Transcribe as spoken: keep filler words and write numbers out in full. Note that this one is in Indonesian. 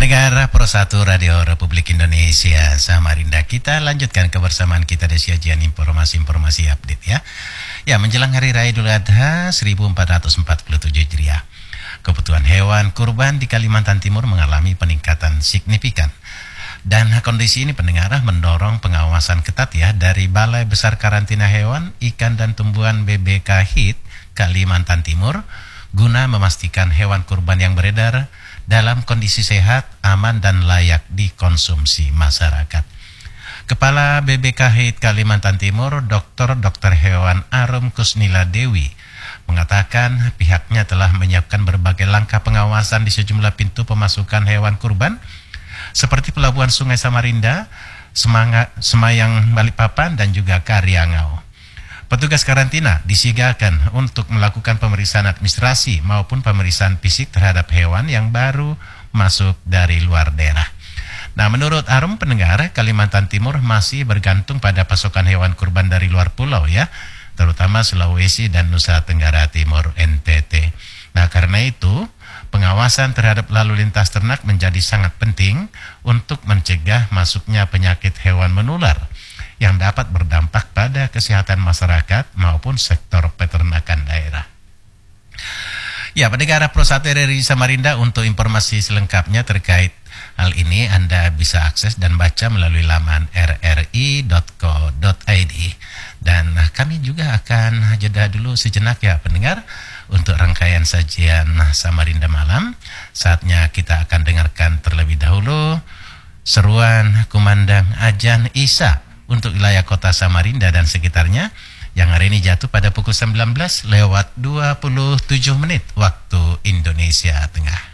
Pendengar Pro satu Radio Republik Indonesia Samarinda, kita lanjutkan kebersamaan kita di sajian informasi-informasi update ya. Ya, menjelang Hari Raya Idul Adha seribu empat ratus empat puluh tujuh Hijriah, kebutuhan hewan kurban di Kalimantan Timur mengalami peningkatan signifikan. Dan kondisi ini pendengar mendorong pengawasan ketat ya dari Balai Besar Karantina Hewan, Ikan dan Tumbuhan B B K H I T Kalimantan Timur guna memastikan hewan kurban yang beredar dalam kondisi sehat, aman dan layak dikonsumsi masyarakat. Kepala B B K H I T Kalimantan Timur, Doktor Dokter Hewan Arum Kusnila Dewi, mengatakan pihaknya telah menyiapkan berbagai langkah pengawasan di sejumlah pintu pemasukan hewan kurban seperti Pelabuhan Sungai Samarinda, Semanga, Semayang Balikpapan dan juga Karyangau. Petugas karantina disiagakan untuk melakukan pemeriksaan administrasi maupun pemeriksaan fisik terhadap hewan yang baru masuk dari luar daerah. Nah, menurut Arum, pendengar, Kalimantan Timur masih bergantung pada pasokan hewan kurban dari luar pulau ya, terutama Sulawesi dan Nusa Tenggara Timur N T T. Nah, karena itu pengawasan terhadap lalu lintas ternak menjadi sangat penting untuk mencegah masuknya penyakit hewan menular yang dapat berdampak pada kesehatan masyarakat maupun sektor peternakan daerah. Ya, pendengar Pro satu R R I Samarinda, untuk informasi selengkapnya terkait hal ini Anda bisa akses dan baca melalui laman r r i dot co dot i d. Dan kami juga akan jeda dulu sejenak ya pendengar untuk rangkaian sajian Samarinda Malam. Saatnya kita akan dengarkan terlebih dahulu seruan kumandang Ajan Isa untuk wilayah kota Samarinda dan sekitarnya yang hari ini jatuh pada pukul sembilan belas lewat dua puluh tujuh menit waktu Indonesia Tengah.